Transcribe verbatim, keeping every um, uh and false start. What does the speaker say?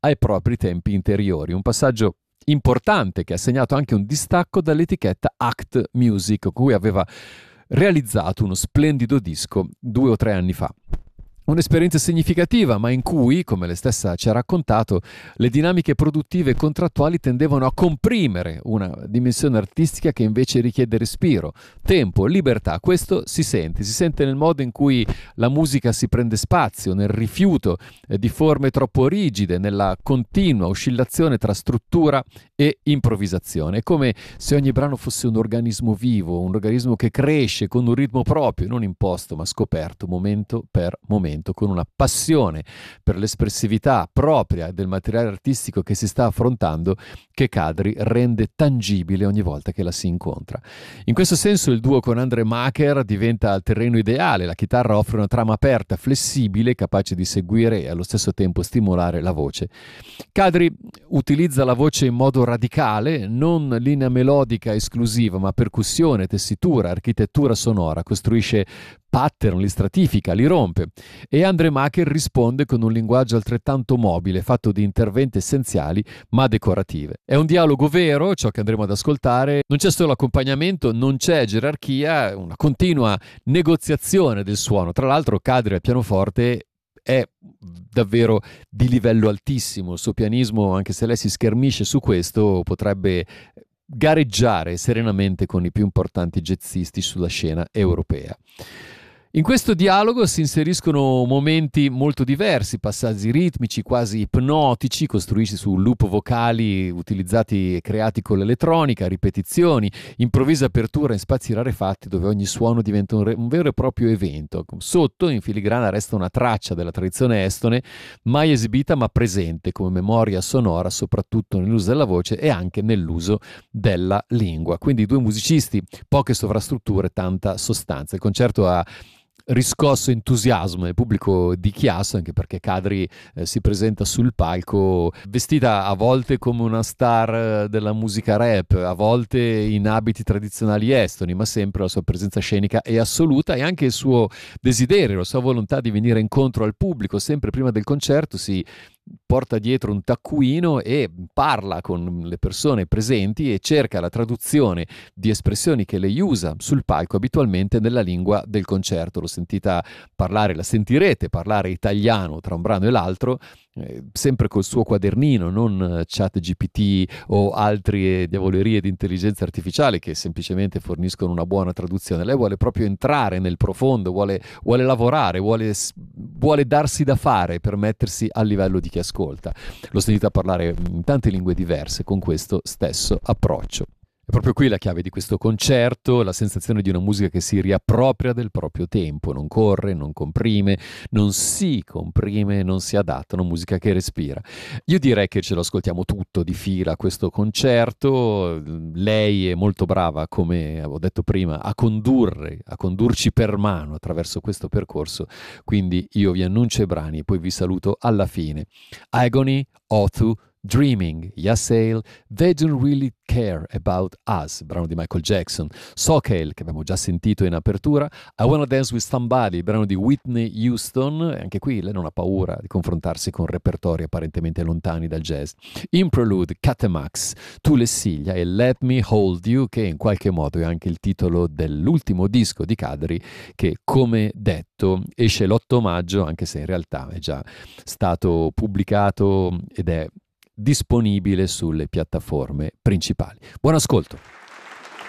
ai propri tempi interiori. Un passaggio importante che ha segnato anche un distacco dall'etichetta Act Music, con cui aveva realizzato uno splendido disco due o tre anni fa. Un'esperienza significativa, ma in cui, come lei stessa ci ha raccontato, le dinamiche produttive e contrattuali tendevano a comprimere una dimensione artistica che invece richiede respiro, tempo, libertà. Questo si sente, si sente nel modo in cui la musica si prende spazio, nel rifiuto eh, di forme troppo rigide, nella continua oscillazione tra struttura e improvvisazione. È come se ogni brano fosse un organismo vivo, un organismo che cresce con un ritmo proprio, non imposto ma scoperto, momento per momento, con una passione per l'espressività propria del materiale artistico che si sta affrontando, che Kadri rende tangibile ogni volta che la si incontra. In questo senso il duo con Andre Maker diventa il terreno ideale. La chitarra offre una trama aperta, flessibile, capace di seguire e allo stesso tempo stimolare la voce. Kadri utilizza la voce in modo radicale, non linea melodica esclusiva, ma percussione, tessitura, architettura sonora, costruisce pattern, li stratifica, li rompe. E Andre Maker risponde con un linguaggio altrettanto mobile, fatto di interventi essenziali ma decorative. È un dialogo vero, ciò che andremo ad ascoltare. Non c'è solo accompagnamento, non c'è gerarchia, è una continua negoziazione del suono. Tra l'altro Kadri al pianoforte è davvero di livello altissimo. Il suo pianismo, anche se lei si schermisce su questo, potrebbe gareggiare serenamente con i più importanti jazzisti sulla scena europea. In questo dialogo si inseriscono momenti molto diversi, passaggi ritmici quasi ipnotici, costruiti su loop vocali utilizzati e creati con l'elettronica, ripetizioni, improvvisa apertura in spazi rarefatti dove ogni suono diventa un, re- un vero e proprio evento. Sotto, in filigrana, resta una traccia della tradizione estone, mai esibita ma presente come memoria sonora, soprattutto nell'uso della voce e anche nell'uso della lingua. Quindi due musicisti, poche sovrastrutture, tanta sostanza. Il concerto ha riscosso entusiasmo nel pubblico di Chiasso, anche perché Kadri eh, si presenta sul palco vestita a volte come una star della musica rap, a volte in abiti tradizionali estoni, ma sempre la sua presenza scenica è assoluta, e anche il suo desiderio, la sua volontà di venire incontro al pubblico sempre prima del concerto. Si porta dietro un taccuino e parla con le persone presenti e cerca la traduzione di espressioni che lei usa sul palco abitualmente nella lingua del concerto. L'ho sentita parlare, la sentirete parlare italiano tra un brano e l'altro, eh, sempre col suo quadernino, non chat G P T o altre diavolerie di intelligenza artificiale che semplicemente forniscono una buona traduzione. Lei vuole proprio entrare nel profondo, vuole, vuole lavorare, vuole, vuole darsi da fare per mettersi al livello di chi ascolta. L'ho sentita parlare in tante lingue diverse con questo stesso approccio. È proprio qui la chiave di questo concerto, la sensazione di una musica che si riappropria del proprio tempo, non corre, non comprime, non si comprime, non si adatta, una musica che respira. Io direi che ce lo ascoltiamo tutto di fila questo concerto. Lei è molto brava, come avevo detto prima, a condurre, a condurci per mano attraverso questo percorso, quindi io vi annuncio i brani e poi vi saluto alla fine. Agony, Othu, Dreaming, Yassail, They Don't Really Care About Us, brano di Michael Jackson, Sockale, che abbiamo già sentito in apertura, I Wanna Dance With Somebody, brano di Whitney Houston, anche qui lei non ha paura di confrontarsi con repertori apparentemente lontani dal jazz, in Prelude, Catemax, Tu Lessiglia e Let Me Hold You, che in qualche modo è anche il titolo dell'ultimo disco di Kadri, che come detto esce l'otto maggio, anche se in realtà è già stato pubblicato ed è disponibile sulle piattaforme principali. Buon ascolto.